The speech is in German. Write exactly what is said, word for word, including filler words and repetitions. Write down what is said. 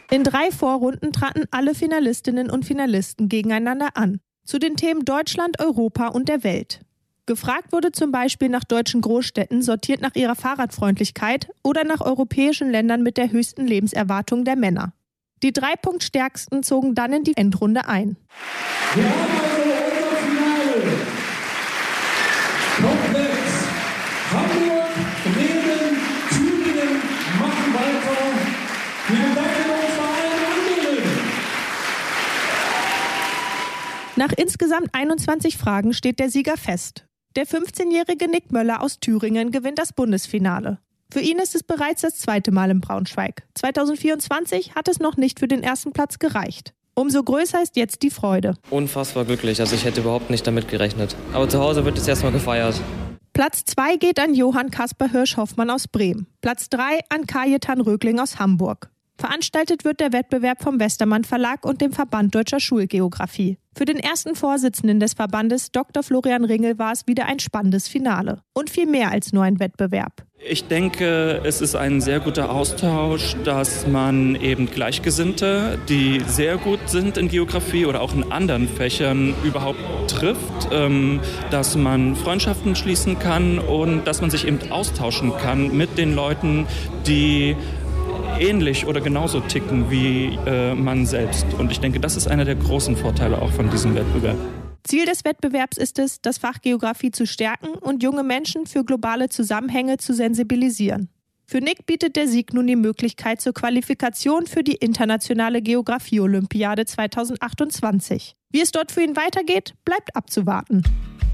In drei Vorrunden traten alle Finalistinnen und Finalisten gegeneinander an. Zu den Themen Deutschland, Europa und der Welt. Gefragt wurde zum Beispiel nach deutschen Großstädten, sortiert nach ihrer Fahrradfreundlichkeit oder nach europäischen Ländern mit der höchsten Lebenserwartung der Männer. Die drei Punktstärksten zogen dann in die Endrunde ein. Wir haben also unser Finale. Komplex. Hamburg, Bremen, Thüringen machen weiter. Wir danken uns bei allen anderen. Nach insgesamt einundzwanzig Fragen steht der Sieger fest. Der fünfzehnjährige Nick Möller aus Thüringen gewinnt das Bundesfinale. Für ihn ist es bereits das zweite Mal in Braunschweig. zweitausendvierundzwanzig hat es noch nicht für den ersten Platz gereicht. Umso größer ist jetzt die Freude. Unfassbar glücklich, also ich hätte überhaupt nicht damit gerechnet. Aber zu Hause wird es erstmal gefeiert. Platz zwei geht an Johann Kasper Hirsch-Hoffmann aus Bremen. Platz drei an Kajetan Rögling aus Hamburg. Veranstaltet wird der Wettbewerb vom Westermann Verlag und dem Verband Deutscher Schulgeographie. Für den ersten Vorsitzenden des Verbandes, Doktor Florian Ringel, war es wieder ein spannendes Finale. Und viel mehr als nur ein Wettbewerb. Ich denke, es ist ein sehr guter Austausch, dass man eben Gleichgesinnte, die sehr gut sind in Geografie oder auch in anderen Fächern, überhaupt trifft, dass man Freundschaften schließen kann und dass man sich eben austauschen kann mit den Leuten, die ähnlich oder genauso ticken wie äh, man selbst. Und ich denke, das ist einer der großen Vorteile auch von diesem Wettbewerb. Ziel des Wettbewerbs ist es, das Fach Geografie zu stärken und junge Menschen für globale Zusammenhänge zu sensibilisieren. Für Nick bietet der Sieg nun die Möglichkeit zur Qualifikation für die internationale Geografie-Olympiade zweitausendachtundzwanzig. Wie es dort für ihn weitergeht, bleibt abzuwarten.